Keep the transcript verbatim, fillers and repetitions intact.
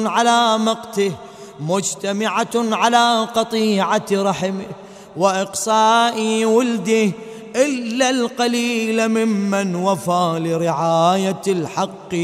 على مقته، مجتمعة على قطيعة رحمه وإقصاء ولده، إلا القليل ممن وفى لرعاية الحق